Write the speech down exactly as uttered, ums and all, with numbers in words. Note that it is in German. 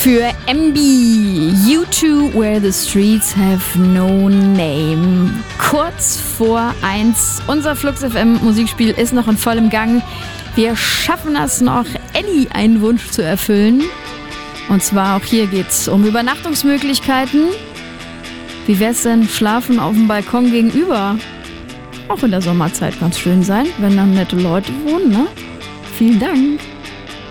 Für M B, U zwei, Where the Streets Have No Name. Kurz vor eins. Unser Flux F M Musikspiel ist noch in vollem Gang. Wir schaffen es noch, Elli einen Wunsch zu erfüllen. Und zwar auch hier geht's um Übernachtungsmöglichkeiten. Wie wär's denn, schlafen auf dem Balkon gegenüber? Auch in der Sommerzeit kann es schön sein, wenn dann nette Leute wohnen, ne? Vielen Dank.